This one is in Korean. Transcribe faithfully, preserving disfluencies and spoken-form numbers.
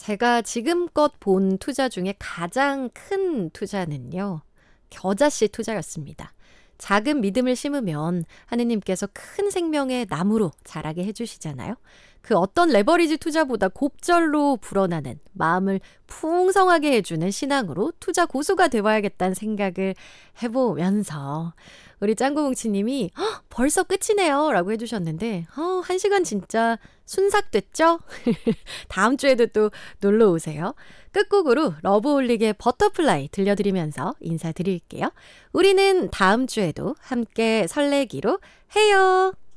제가 지금껏 본 투자 중에 가장 큰 투자는요. 겨자씨 투자였습니다. 작은 믿음을 심으면 하느님께서 큰 생명의 나무로 자라게 해주시잖아요. 그 어떤 레버리지 투자보다 곱절로 불어나는 마음을 풍성하게 해주는 신앙으로 투자 고수가 되어야겠다는 생각을 해보면서 우리 짱구뭉치님이 "헉, 벌써 끝이네요 라고 해주셨는데 어, 한 시간 진짜 순삭됐죠? 다음 주에도 또 놀러 오세요. 끝곡으로 러브홀릭의 버터플라이 들려드리면서 인사드릴게요. 우리는 다음 주에도 함께 설레기로 해요.